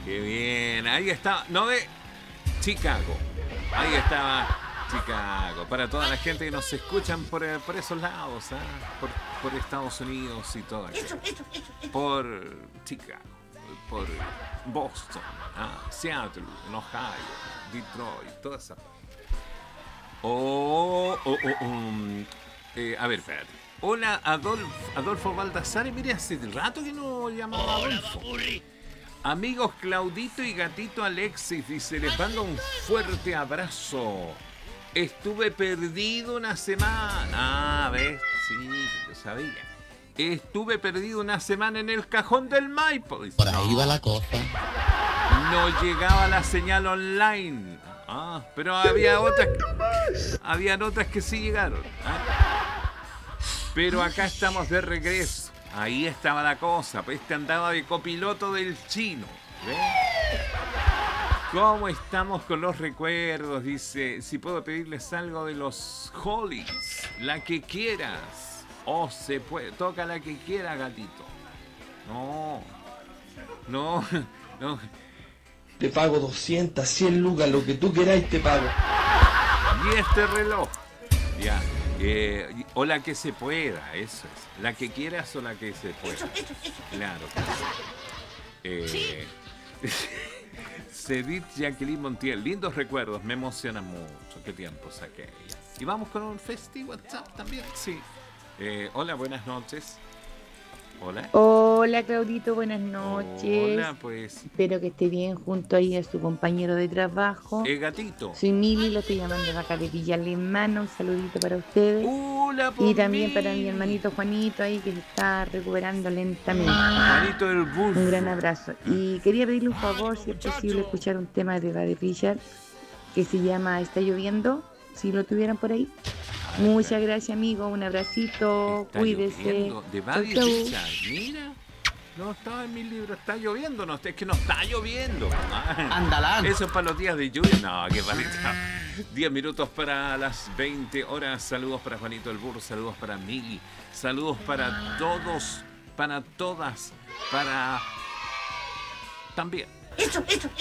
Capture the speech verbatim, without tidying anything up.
Qué bien. Ahí está. ¿No ve? Chicago. Ahí estaba Chicago. Para toda la gente que nos escuchan por, por esos lados, ¿eh? por, por Estados Unidos y todo aquello. Por Chicago. Por Boston, ¿ah? Seattle, Ohio, Detroit, toda esa. Oh, oh, oh, um, eh, a ver, espérate. Hola, Adolfo, Adolfo Baldassare. Mire, hace rato que no llamaba Adolfo. Amigos Claudito y Gatito Alexis, dice, les mando un fuerte abrazo. Estuve perdido una semana. Ah, ¿ves? Sí, yo sabía. Estuve perdido una semana en el cajón del Maipo. Dice. Por ahí va la cosa. No llegaba la señal online. Ah, pero había otras, habían otras que sí llegaron. ¿Ah? Pero acá estamos de regreso. Ahí estaba la cosa. Este andaba de copiloto del chino. ¿Ves? ¿Cómo estamos con los recuerdos? Dice, si puedo pedirles algo de los Hollies. La que quieras. O se puede. Toca la que quiera, gatito. No. No. No. Te pago doscientas, cien lucas, lo que tú queráis te pago. Y este reloj. Ya. Eh, o la que se pueda, eso es. La que quieras o la que se pueda. Claro. Eh, Cedit Jacqueline Montiel. Lindos recuerdos, me emociona mucho. Qué tiempo saqué. Y vamos con un festi WhatsApp también. Sí. Eh, hola, buenas noches. Hola. Hola Claudito, buenas noches. Hola, pues. Espero que esté bien junto ahí a su compañero de trabajo. El gatito. Soy Mili, lo estoy llamando de acá de Villa Alemana. Un saludito para ustedes. Hola, y también para mi hermanito Juanito ahí que se está recuperando lentamente. Juanito del bus. Un gran abrazo. Y quería pedirle un favor, si es posible, escuchar un tema de Buddy Richard que se llama Está lloviendo, si lo tuvieran por ahí. Muchas gracias, amigo. Un abracito. Está Cuídese. Lloviendo. De Buddy Chau, chau. Richard. Mira. No estaba en mi libro. Está lloviendo. No, es que no está lloviendo. Ándala. Eso es para los días de lluvia. No, qué palita. diez minutos para las veinte horas. Saludos para Juanito del Burro. Saludos para Mili. Saludos para todos. Para todas. Para... También.